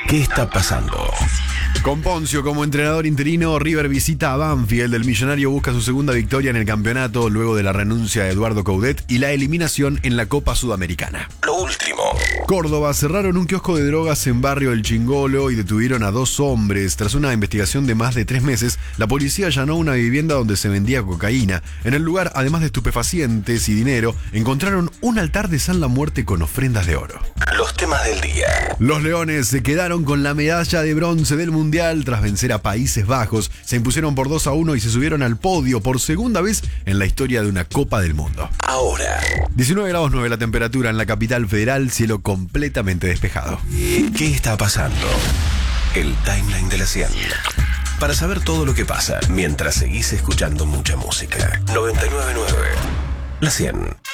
¿Qué está pasando? Con Poncio como entrenador interino, River visita a Banfield. El millonario busca su segunda victoria en el campeonato luego de la renuncia de Eduardo Coudet y la eliminación en la Copa Sudamericana. Lo último. Córdoba cerraron un kiosco de drogas en barrio El Chingolo y detuvieron a 2 hombres. Tras una investigación de más de 3 meses, la policía allanó una vivienda donde se vendía cocaína. En el lugar, además de estupefacientes y dinero, encontraron un altar de San La Muerte con ofrendas de oro. Los temas del día. Los Leones se quedaron con la medalla de bronce del Mundial tras vencer a Países Bajos. Se impusieron por 2-1 y se subieron al podio por segunda vez en la historia de una Copa del Mundo. Ahora. 19 grados 9 la temperatura en la capital federal, cielo completamente despejado. ¿Qué está pasando? El timeline de la 100. Para saber todo lo que pasa mientras seguís escuchando mucha música. 99.9 La 100.